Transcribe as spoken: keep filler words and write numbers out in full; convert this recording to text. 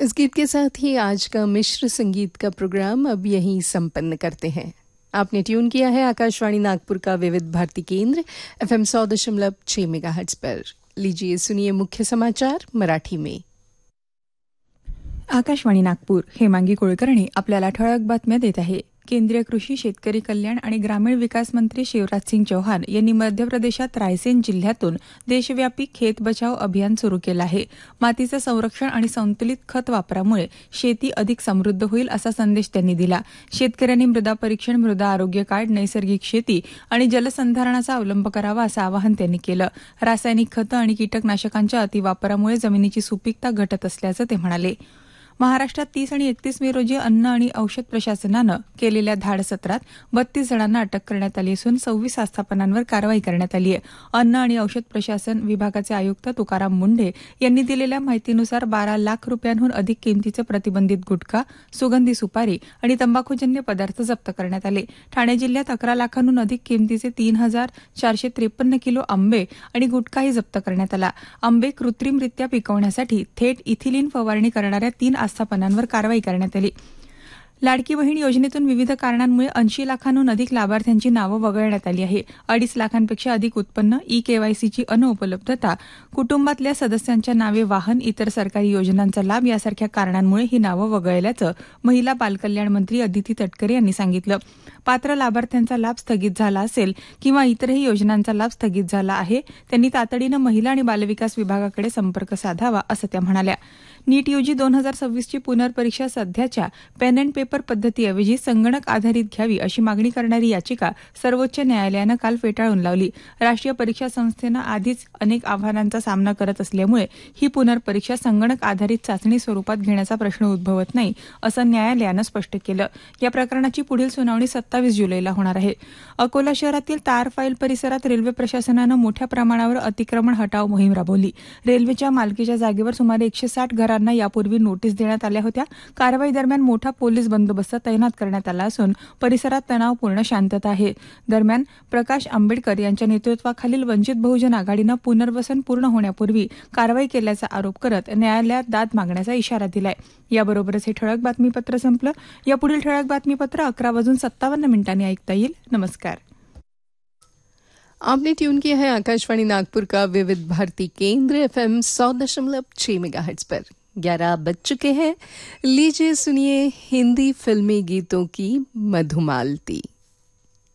इस गीत के साथ ही आज का मिश्र संगीत का प्रोग्राम अब यहीं संपन्न करते हैं। आपने ट्यून किया है आकाशवाणी नागपुर का विविध भारती केंद्र एफएम सौ दशमलव छह मेगाहर्ट्ज पर। लीजिए सुनिए मुख्य समाचार मराठी में। आकाशवाणी नागपूर, हेमांगी कुलकर्णी आपल्याला ठळक बातम्या देत आहे। केंद्रीय कृषी, शेतकरी कल्याण आणि ग्रामीण विकास मंत्री शिवराज सिंग चौहान यांनी मध्य प्रदेशात रायसेन जिल्ह्यातून देशव्यापी खेत बचाव अभियान सुरू केलं आहे। मातीचं संरक्षण आणि संतुलित खत वापरामुळे शेती अधिक समृद्ध होईल असा संदेश त्यांनी दिला। शेतकऱ्यांनी मृदा परीक्षण, मृदा आरोग्य कार्ड, नैसर्गिक शेती आणि जलसंधारणाचा अवलंब करावा असं आवाहन त्यांनी केलं। रासायनिक खतं आणि कीटकनाशकांच्या अतिवापरामुळे जमिनीची सुपीकता घटत असल्याचं ते म्हणाले। महाराष्ट्रात तीस आणि एकतीस मे रोजी अन्न आणि औषध प्रशासनानं केलेल्या धाडसत्रात बत्तीस जणांना अटक करण्यात आली असून सव्वीस आस्थापनांवर कारवाई करण्यात आली आहे। अन्न आणि औषध प्रशासन विभागाचे आयुक्त तुकाराम मुंढे यांनी दिलेल्या माहितीनुसार बारा लाख रुपयांहून अधिक किमतीचे प्रतिबंधित गुटखा, सुगंधी सुपारी आणि तंबाखूजन्य पदार्थ जप्त करण्यात आले। ठाणे जिल्ह्यात अकरा लाखांहून अधिक किमतीचे तीन हजार चारशे त्रेपन्न किलो आंबे आणि गुटखाही जप्त करण्यात आला। आंबे कृत्रिमरित्या पिकवण्यासाठी थेट इथिलीन फवारणी करणाऱ्या तीन आस्थापनांवर कारवाई करण्यात आली। लाडकी बहीण योजनेतून विविध कारणांमुळे ऐंशी लाखांहून अधिक लाभार्थ्यांची नावं वगळण्यात आली आहे। अडीच लाखांपेक्षा अधिक उत्पन्न, ई केवायसीची अनुपलब्धता, कुटुंबातल्या सदस्यांच्या नावे वाहन, इतर सरकारी योजनांचा लाभ यासारख्या कारणांमुळे ही नावं वगळल्याचं महिला बालकल्याण मंत्री अदिती तटकरे यांनी सांगितलं। पात्र लाभार्थ्यांचा लाभ स्थगित झाला असेल किंवा इतरही योजनांचा लाभ स्थगित झाला आहे त्यांनी तातडीनं महिला आणि बालविकास विभागाकडे संपर्क साधावा असं त्या म्हणाल्या। नीट यूजी दोन हजार सव्वीसची पुनर्परीक्षा सध्याच्या पेन अँड पेपर पद्धतीऐवजी संगणक आधारित घ्यावी अशी मागणी करणारी याचिका सर्वोच्च न्यायालयानं काल फेटाळून लावली। राष्ट्रीय परीक्षा संस्थेनं आधीच अनेक आव्हानांचा सामना करत असल्यामुळे ही पुनर्परीक्षा संगणक आधारित चाचणी स्वरूपात घेण्याचा प्रश्न उद्भवत नाही असं न्यायालयानं स्पष्ट केलं। या प्रकरणाची पुढील सुनावणी सत्तावीस जुलैला होणार आहे। अकोला शहरातील तार फाईल परिसरात रेल्वे प्रशासनानं मोठ्या प्रमाणावर अतिक्रमण हटाव मोहीम राबवली। रेल्वेच्या मालकीच्या जागेवर सुमारे एकशे साठ घरांना यापूर्वी नोटीस देण्यात आल्या होत्या। कारवाई दरम्यान मोठा पोलीस बंदोबस्त तैनात करण्यात आला असून परिसरात तणावपूर्ण शांतता आहे। दरम्यान प्रकाश आंबेडकर यांच्या नेतृत्वाखालील वंचित बहुजन आघाडीनं पुनर्वसन पूर्ण होण्यापूर्वी कारवाई केल्याचा आरोप करत न्यायालयात दाद मागण्याचा इशारा दिलाय। याबरोबरच हे ठळक बातमीपत्र संपलं। यापुढील ठळक बातमीपत्र अकरा वाजून सत्तावन्न मिनिटांनी ऐकता येईल। नमस्कार। आपने ट्यून किया है आकाशवाणी नागपुर का विविध भारती केंद्र एफएम सौ दशमलव छह मेगाहर्ट्ज पर। ग्यारह बज चुके हैं। लीजिए सुनिए हिंदी फिल्मी गीतों की मधुमालती।